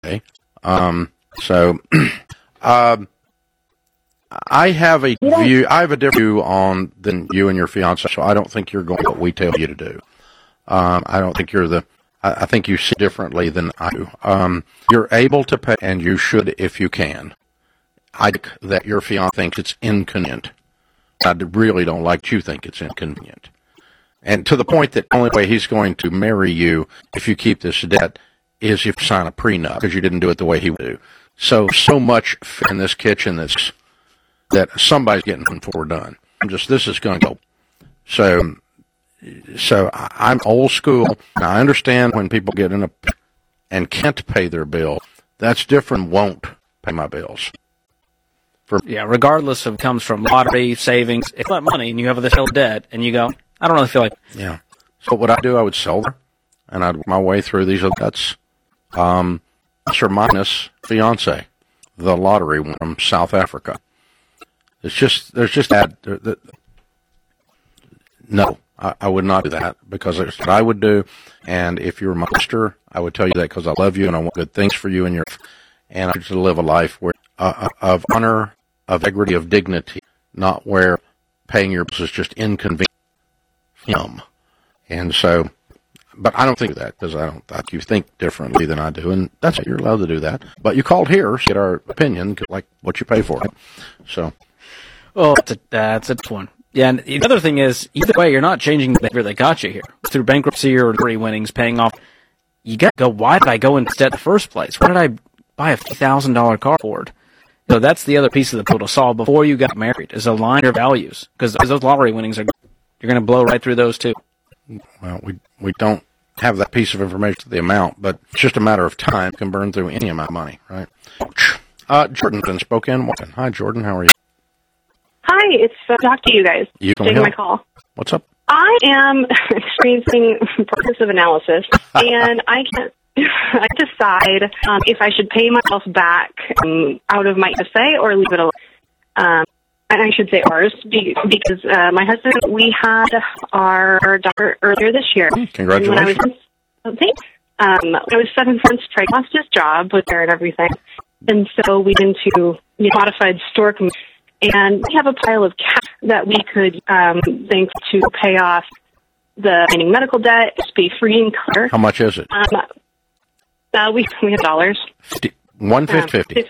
So, I have a view. I have a different view on than you and your fiance. So I don't think you're going what we tell you to do. I don't think you're the. I think you see differently than I do. You're able to pay, and you should if you can. I think that your fiance thinks it's inconvenient. I really don't like you think it's inconvenient. And to the point that the only way he's going to marry you if you keep this debt is if you sign a prenup because you didn't do it the way he would do. So much in this kitchen that somebody's getting before we're done. This is going to go. So I'm old school. And I understand when people get in and can't pay their bill. That's different. Won't pay my bills. Regardless of it comes from lottery, savings, it's not money, and you have this whole debt, and you go, I don't really feel like. Yeah. So what I do, I would sell her, and I'd work my way through these debts. Plus or minus fiance, the lottery one from South Africa. There's just that. No, I would not do that because it's what I would do. And if you're my sister, I would tell you that because I love you and I want good things for you and I want to live a life where of honor, of integrity, of dignity, not where paying your bills is just inconvenient. And so, but I don't think of that because I don't think you think differently than I do, and that's you're allowed to do that. But you called here to get our opinion, like what you pay for it. So, well, that's a tough one. Yeah, and the other thing is, either way, you're not changing the behavior that got you here through bankruptcy or lottery winnings, paying off. You got to go. Why did I go into debt in the first place? Why did I buy a $50,000 car Ford? So that's the other piece of the puzzle to solve before you got married is align your values because those lottery winnings you're going to blow right through those too. Well, we don't have that piece of information, the amount, but it's just a matter of time. It can burn through any amount of money, right? Jordan's in Spokane, Washington. Hi, Jordan. How are you? Hi, it's talk to you guys. You can taking help. My call. What's up? I am experiencing progressive analysis, and I decide if I should pay myself back out of my ESA or leave it alone. And I should say ours, because my husband, we had our daughter earlier this year. Congratulations. When I was 7 months pregnant, lost his job with her and everything. And so we went into modified stork, and we have a pile of cash that we could think to pay off the remaining medical debt, just be free and clear. How much is it? We have dollars. 150.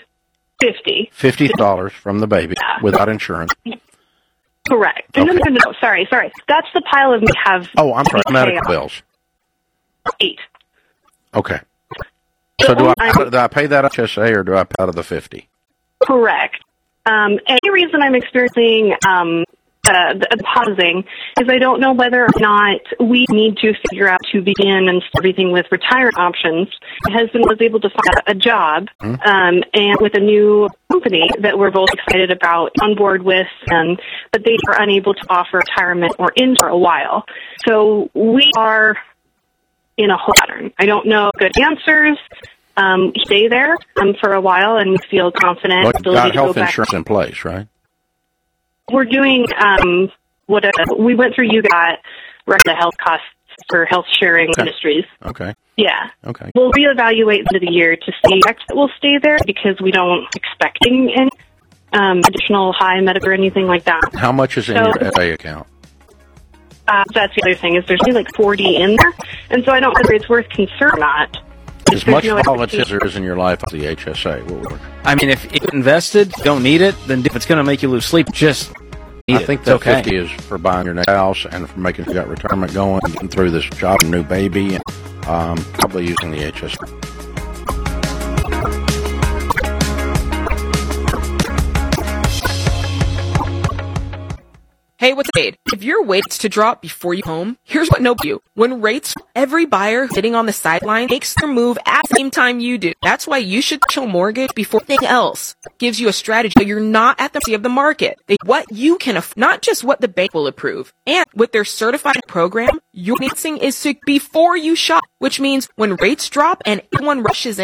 $50 from the baby without insurance. Correct. Okay. No. Sorry. That's the pile of we have. Oh, I'm sorry. Medical bills. 8. Okay. So do I pay that out of HSA or do I pay out of the 50? Correct. Any reason I'm experiencing the pausing is I don't know whether or not we need to figure out to begin and start everything with retirement options. My husband was able to find a job and with a new company that we're both excited about, on board with, but they are unable to offer retirement or in for a while. So we are in a whole pattern. I don't know good answers. Stay there for a while and feel confident. Well, you've got health insurance in place, right? We're doing we went through. You got the health costs for health sharing industries. Okay. Yeah. Okay. We'll reevaluate the end of the year to see if we'll stay there because we don't expecting any additional high Medicare or anything like that. How much is in your FA account? That's the other thing is there's only like 40 in there, and so I don't know whether it's worth concern or not. As much knowledge as there is in your life as the HSA will work. I mean, if you invested, don't need it, then if it's going to make you lose sleep, just need it. I think that 50 is for buying your next house and for making sure you got retirement going, getting through this job, and new baby, and probably using the HSA. Hey, what's up? If your rates to drop before you home, here's what knows you. When rates, every buyer sitting on the sideline makes their move at the same time you do. That's why you should chill mortgage before anything else. Gives you a strategy so you're not at the mercy of the market. What you can afford, not just what the bank will approve. And with their certified program, your financing is before you shop, which means when rates drop and everyone rushes in,